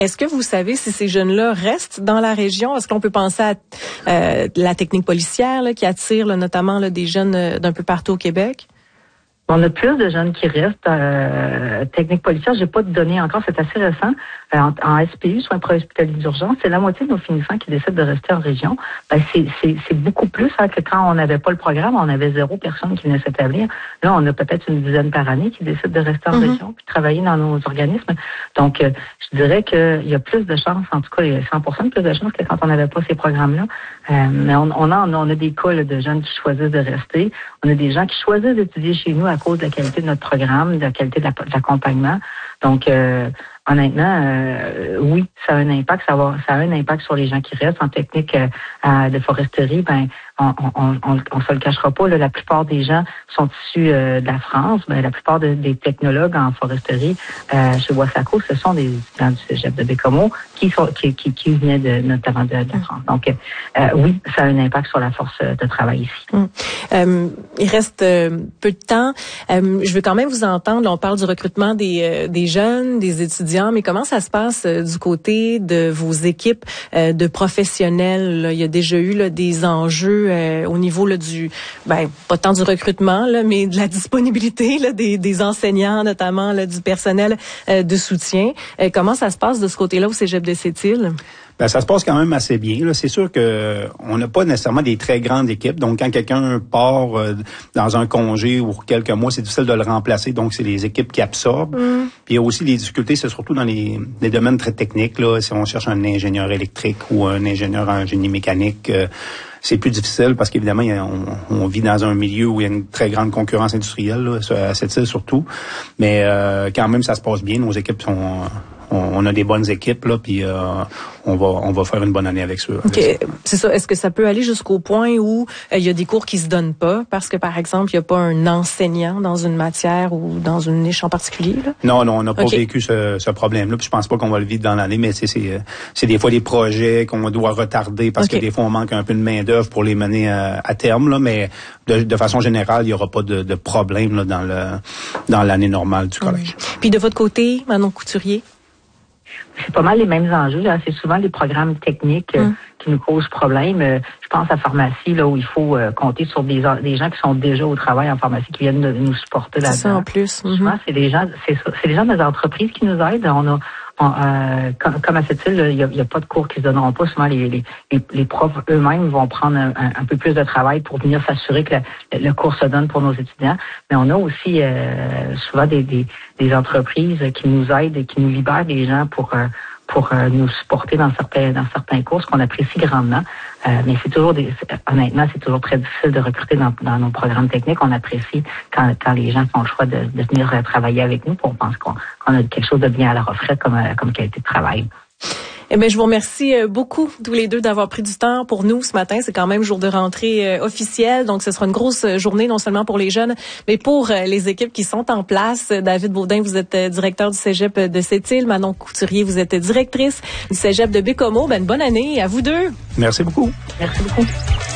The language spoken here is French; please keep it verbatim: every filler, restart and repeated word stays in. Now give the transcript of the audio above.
Est-ce que vous savez si ces jeunes-là restent dans la région? Est-ce qu'on peut penser à euh, la technique policière là, qui attire là, notamment là, des jeunes euh, d'un peu partout au Québec? On a plus de jeunes qui restent. Euh, technique policière, j'ai pas de données encore, c'est assez récent. Euh, en, en S P U, soins préhospitaliers d'urgence, c'est la moitié de nos finissants qui décident de rester en région. Ben, c'est, c'est, c'est beaucoup plus hein, que quand on n'avait pas le programme, on avait zéro personne qui venait s'établir. Là, on a peut-être une dizaine par année qui décident de rester en mm-hmm. région puis travailler dans nos organismes. Donc, euh, je dirais qu'il y a plus de chances, en tout cas, il y a cent pour cent de plus de chances que quand on n'avait pas ces programmes-là. Euh, mais on, on, a, on a des cas là, de jeunes qui choisissent de rester. On a des gens qui choisissent d'étudier chez nous à cause de la qualité de notre programme, de la qualité de, la, de l'accompagnement. Donc, euh, honnêtement, euh, oui, ça a un impact. Ça, va, ça a un impact sur les gens qui restent en technique euh, de foresterie. Ben, on, on, on, on se le cachera pas. Là, la plupart des gens sont issus euh, de la France. Ben, la plupart de, des technologues en foresterie euh, chez Wassaco, ce sont des étudiants du cégep de Bécomo qui sont qui, qui, qui venaient de, notamment de, de la France. Donc, euh, oui, ça a un impact sur la force de travail ici. Hum. Euh, il reste euh, peu de temps. Euh, je veux quand même vous entendre. Là, on parle du recrutement des, euh, des jeunes, des étudiants, mais comment ça se passe euh, du côté de vos équipes euh, de professionnels? Là? Il y a déjà eu là, des enjeux euh, au niveau là, du, ben pas tant du recrutement, là, mais de la disponibilité là, des, des enseignants, notamment là, du personnel euh, de soutien. Euh, comment ça se passe de ce côté-là au Cégep de Sept-Îles? Ben, ça se passe quand même assez bien. Là. C'est sûr que on n'a pas nécessairement des très grandes équipes. Donc, quand quelqu'un part euh, dans un congé ou quelques mois, c'est difficile de le remplacer. Donc, c'est les équipes qui absorbent. Mm. Puis, il y a aussi les difficultés, c'est surtout dans les, les domaines très techniques. Là. Si on cherche un ingénieur électrique ou un ingénieur en génie mécanique, euh, c'est plus difficile parce qu'évidemment, on, on vit dans un milieu où il y a une très grande concurrence industrielle, là, à cette île surtout. Mais euh, quand même, ça se passe bien. Nos équipes sont... On a des bonnes équipes là, puis euh, on va on va faire une bonne année avec ça. Okay. C'est ça. Est-ce que ça peut aller jusqu'au point où il euh, y a des cours qui se donnent pas parce que par exemple il y a pas un enseignant dans une matière ou dans une niche en particulier là? Non, non, on n'a pas okay. vécu ce, ce problème-là. Puis je pense pas qu'on va le vivre dans l'année, mais c'est c'est c'est des fois des projets qu'on doit retarder parce okay. que des fois on manque un peu de main d'œuvre pour les mener à, à terme là. Mais de, de façon générale, il y aura pas de, de problème là dans le dans l'année normale du collège. Mmh. Puis de votre côté, Manon Couturier? C'est pas mal les mêmes enjeux. Là. C'est souvent les programmes techniques euh, mm. qui nous causent problème. Euh, je pense à pharmacie, là où il faut euh, compter sur des, des gens qui sont déjà au travail en pharmacie, qui viennent de nous supporter là-dedans. C'est ça en plus. Mm-hmm. Souvent, c'est des gens, c'est, c'est les gens des entreprises qui nous aident. On a On, euh, comme, comme à cette île, il n'y a, a pas de cours qui se donneront pas. Souvent, les, les, les, les profs eux-mêmes vont prendre un, un, un peu plus de travail pour venir s'assurer que le, le cours se donne pour nos étudiants. Mais on a aussi euh, souvent des, des, des entreprises qui nous aident et qui nous libèrent des gens pour euh, pour euh, nous supporter dans certains dans certains cours, ce qu'on apprécie grandement. Euh, mais c'est toujours des, honnêtement, c'est toujours très difficile de recruter dans, dans nos programmes techniques. On apprécie quand, quand les gens font le choix de, de venir travailler avec nous. On pense qu'on, qu'on a quelque chose de bien à leur offrir comme, comme qualité de travail. Eh bien, je vous remercie beaucoup tous les deux d'avoir pris du temps pour nous ce matin. C'est quand même jour de rentrée euh, officielle, donc ce sera une grosse journée non seulement pour les jeunes, mais pour euh, les équipes qui sont en place. David Baudin, vous êtes directeur du Cégep de Sept-Îles. Manon Couturier, vous êtes directrice du Cégep de Bécomo. Ben, une bonne année à vous deux. Merci beaucoup. Merci beaucoup.